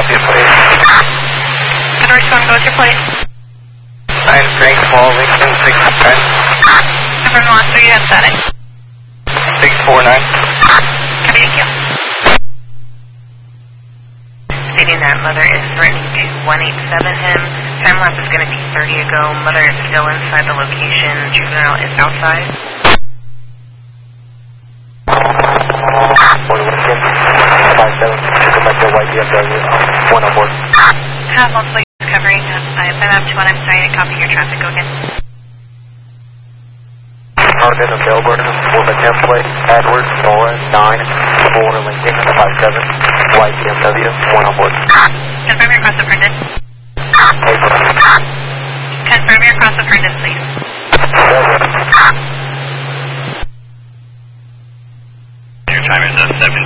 Copy, please. North Swan, go with your plate. 9 Frank Paul, Lincoln, 610. Number 1, so you have static. 649. Thank you. Stating that mother is threatening to 187 him. Time lapse is going to be 30 ago. Mother is still inside the location. Juvenile is outside. One on board. Have multiple units covering. I'm up to one. I'm sorry, I copy your traffic. Go again. Target of Melbourne, Woman template, Edwards, Nora, 9, 4, Lincoln, 57, white BMW, one on board. Confirm your cross apprentice. Confirm your cross apprentice, please. Your time is 7